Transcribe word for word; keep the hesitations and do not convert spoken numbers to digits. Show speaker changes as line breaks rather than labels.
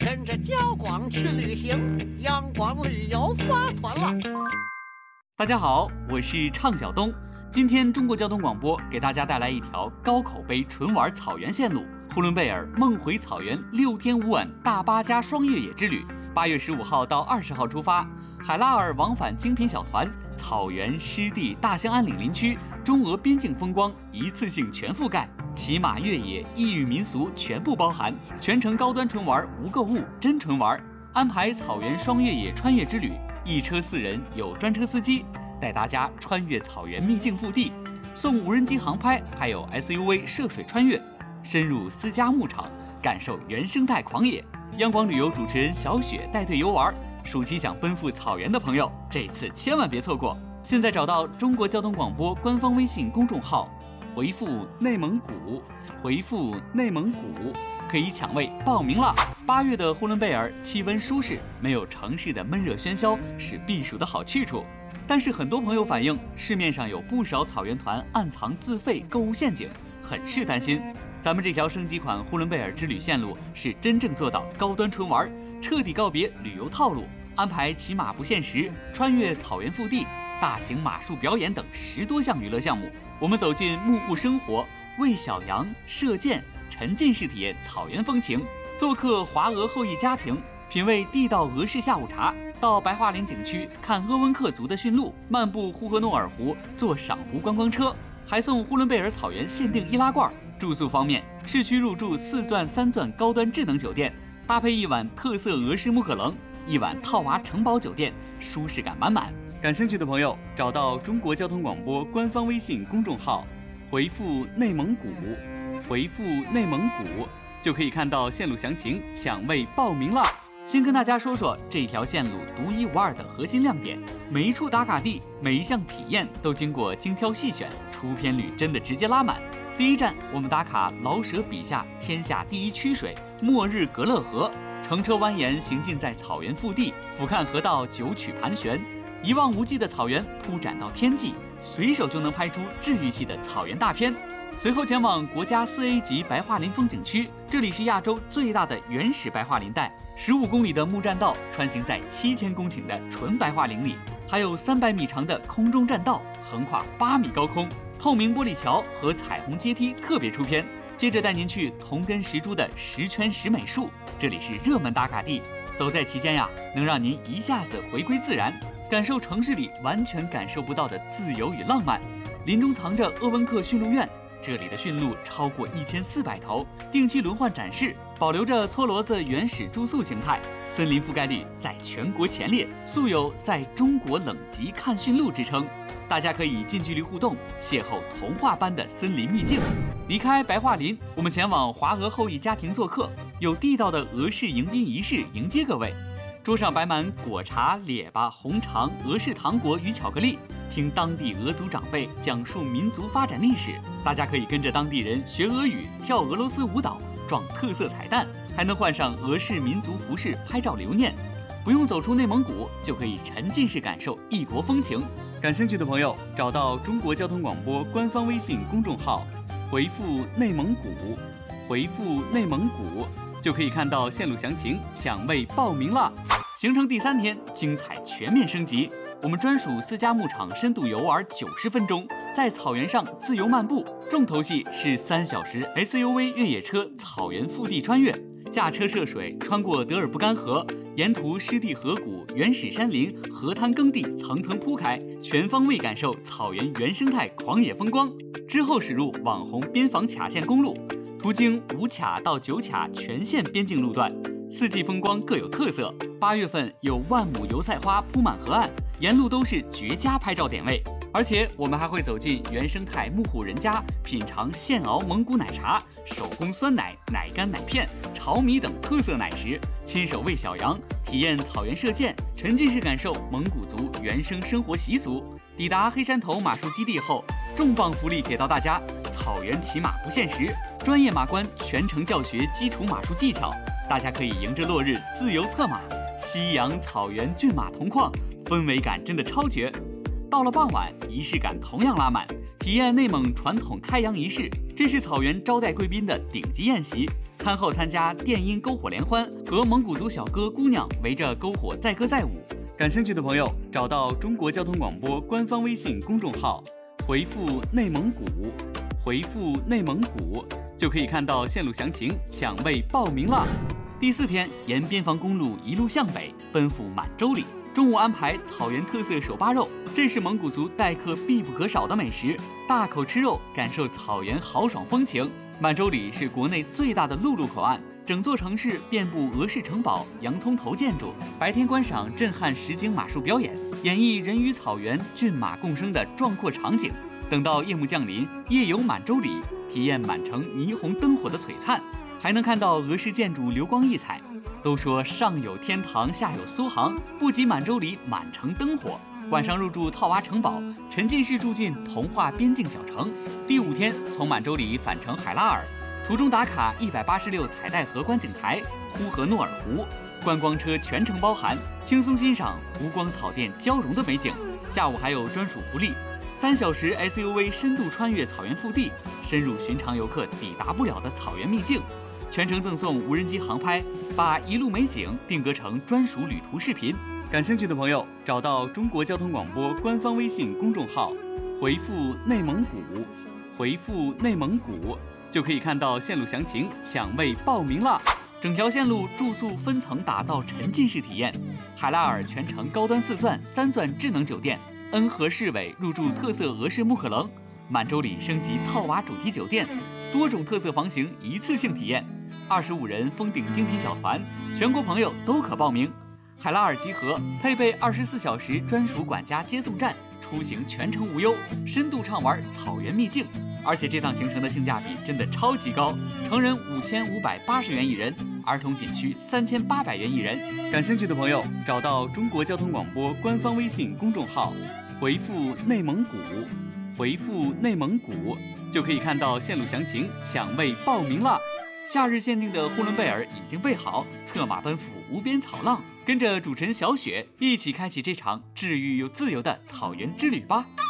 跟着焦广去旅行，阳光旅游发团了。
大家好，我是畅晓东。今天中国交通广播给大家带来一条高口碑纯玩草原线路——呼伦贝尔梦回草原六天五晚大巴加双越野之旅。八月十五号到二十号出发，海拉尔往返精品小团，草原、湿地、大兴安岭林区、中俄边境风光一次性全覆盖，骑马越野、异域民俗全部包含，全程高端纯玩，无购物，真纯玩。安排草原双越野穿越之旅，一车四人，有专车司机带大家穿越草原秘境腹地，送无人机航拍，还有 S U V 涉水穿越，深入私家牧场，感受原生态狂野。央广旅游主持人小雪带队游玩，暑期想奔赴草原的朋友，这次千万别错过。现在找到中国交通广播官方微信公众号，回复内蒙古，回复内蒙古，可以抢位报名了。八月的呼伦贝尔气温舒适，没有城市的闷热喧嚣，是避暑的好去处。但是很多朋友反映，市面上有不少草原团暗藏自费购物陷阱，很是担心。咱们这条升级款呼伦贝尔之旅线路是真正做到高端纯玩，彻底告别旅游套路，安排骑马不限时、穿越草原腹地、大型马术表演等十多项娱乐项目。我们走进牧户生活，喂小羊、射箭，沉浸式体验草原风情，做客华俄后裔家庭，品味地道俄式下午茶，到白桦林景区看鄂温克族的驯鹿，漫步呼和诺尔湖，坐赏湖观光车，还送呼伦贝尔草原限定易拉罐。住宿方面，市区入住四钻三钻高端智能酒店，搭配一晚特色俄式木可棱，一晚套娃城堡酒店，舒适感满满。感兴趣的朋友，找到中国交通广播官方微信公众号，回复内蒙古，回复内蒙古，就可以看到线路详情，抢位报名了。先跟大家说说这条线路独一无二的核心亮点，每一处打卡地，每一项体验都经过精挑细选，出片率真的直接拉满。第一站，我们打卡老舍笔下天下第一曲水末日格勒河，乘车蜿蜒行进在草原腹地，俯瞰河道九曲盘旋，一望无际的草原铺展到天际，随手就能拍出治愈系的草原大片。随后前往国家四 A 级白桦林风景区，这里是亚洲最大的原始白桦林带，十五公里的木栈道穿行在七千公顷的纯白桦林里，还有三百米长的空中栈道，横跨八米高空，透明玻璃桥和彩虹阶梯特别出片。接着带您去铜根石柱的十圈十美术，这里是热门打卡地，走在其间呀，能让您一下子回归自然，感受城市里完全感受不到的自由与浪漫。林中藏着鄂温克驯鹿院，这里的驯鹿超过一千四百头，定期轮换展示，保留着搓骡子原始住宿形态，森林覆盖率在全国前列，素有在中国冷极看驯鹿之称。大家可以近距离互动，邂逅童话般的森林秘境。离开白桦林，我们前往华俄后裔家庭做客，有地道的俄式迎宾仪式迎接各位。桌上摆满果茶、列巴、红肠、俄式糖果与巧克力，听当地俄族长辈讲述民族发展历史。大家可以跟着当地人学俄语，跳俄罗斯舞蹈，撞特色彩蛋，还能换上俄式民族服饰拍照留念。不用走出内蒙古，就可以沉浸式感受异国风情。感兴趣的朋友，找到中国交通广播官方微信公众号，回复内蒙古，回复内蒙古，就可以看到线路详情，抢位报名了。行程第三天，精彩全面升级，我们专属私家牧场深度游玩九十分钟，在草原上自由漫步。重头戏是三小时 S U V 越野车草原腹地穿越，驾车涉水，穿过德尔布干河，沿途湿地河谷、原始山林、河滩耕地层层铺开，全方位感受草原原生态狂野风光。之后驶入网红边防卡线公路，途经五卡到九卡全线边境路段，四季风光各有特色。八月份有万亩油菜花铺满河岸，沿路都是绝佳拍照点位。而且我们还会走进原生态牧户人家，品尝现熬蒙古奶茶、手工酸奶、奶干奶片、炒米等特色奶食，亲手喂小羊，体验草原射箭，沉浸式感受蒙古族原生生活习俗。抵达黑山头马术基地后，重磅福利给到大家：草原骑马不限时，专业马官全程教学基础马术技巧，大家可以迎着落日自由策马，夕阳草原骏马同框，氛围感真的超绝。 到了傍晚，仪式感同样拉满，体验内蒙传统开阳仪式。这是草原招待贵宾的顶级宴席。餐后参加电音篝火联欢，和蒙古族小哥姑娘围着篝火载歌载舞。感兴趣的朋友，找到中国交通广播官方微信公众号，回复“内蒙古”，回复“内蒙古”就可以看到线路详情，抢位报名了。第四天，沿边防公路一路向北，奔赴满洲里。中午安排草原特色手扒肉，这是蒙古族待客必不可少的美食。大口吃肉，感受草原豪爽风情。满洲里是国内最大的陆路口岸，整座城市遍布俄式城堡、洋葱头建筑。白天观赏震撼实景马术表演，演绎人与草原、骏马共生的壮阔场景。等到夜幕降临，夜游满洲里，体验满城霓虹灯火的璀璨，还能看到俄式建筑流光溢彩。都说上有天堂，下有苏杭，不及满洲里满城灯火。晚上入住套娃城堡，沉浸式住进童话边境小城。第五天，从满洲里返程海拉尔，途中打卡一百八十六彩带河观景台、呼和诺尔湖，观光车全程包含，轻松欣赏湖光草甸交融的美景。下午还有专属福利，三小时 S U V 深度穿越草原腹地，深入寻常游客抵达不了的草原秘境。全程赠送无人机航拍，把一路美景定格成专属旅途视频。感兴趣的朋友，找到中国交通广播官方微信公众号，回复“内蒙古”，回复“内蒙古”就可以看到线路详情，抢位报名了。整条线路住宿分层打造沉浸式体验，海拉尔全程高端四钻、三钻智能酒店，恩和市委入住特色俄式木克棱，满洲里升级套娃主题酒店，多种特色房型一次性体验。二十五人封顶精品小团，全国朋友都可报名。海拉尔集合，配备二十四小时专属管家接送站，出行全程无忧，深度畅玩草原秘境。而且这趟行程的性价比真的超级高，成人五千五百八十元一人，儿童仅需三千八百元一人。感兴趣的朋友，找到中国交通广播官方微信公众号，回复“内蒙古”，回复“内蒙古”就可以看到线路详情，抢位报名了。夏日限定的呼伦贝尔已经备好，策马奔赴无边草浪，跟着主持人小雪一起开启这场治愈又自由的草原之旅吧。